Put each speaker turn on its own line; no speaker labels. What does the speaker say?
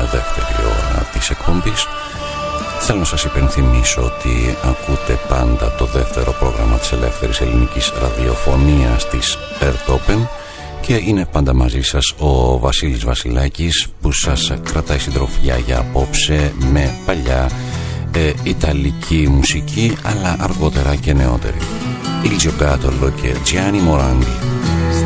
δεύτερη ώρα της εκπομπής. Θέλω να σας υπενθυμίσω ότι ακούτε πάντα το δεύτερο πρόγραμμα της ελεύθερης ελληνικής ραδιοφωνίας της Earth Open και είναι πάντα μαζί σας ο Βασίλης Βασιλάκης που σας κρατάει συντροφιά για απόψε με παλιά ιταλική μουσική αλλά αργότερα και νεότερη. Ilgio Gatolo και Gianni Morandi.